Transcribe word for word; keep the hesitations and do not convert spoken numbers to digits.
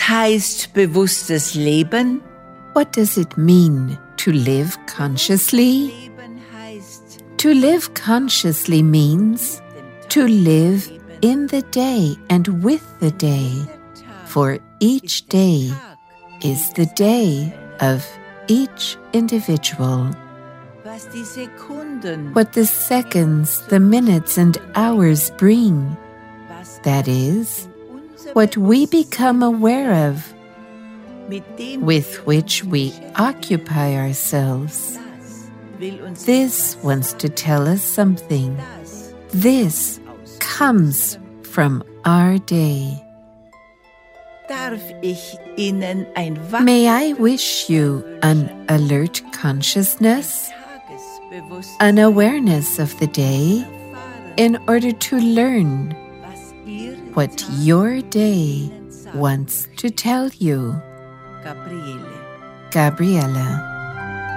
heißt bewusstes Leben? What does it mean to live consciously? To live consciously means to live in the day and with the day, for each day is the day of each individual. What the seconds, the minutes and hours bring, that is, what we become aware of, with which we occupy ourselves. This wants to tell us something. This comes from our day. May I wish you an alert consciousness, an awareness of the day, in order to learn what your day wants to tell you. Gabriele. Gabriella.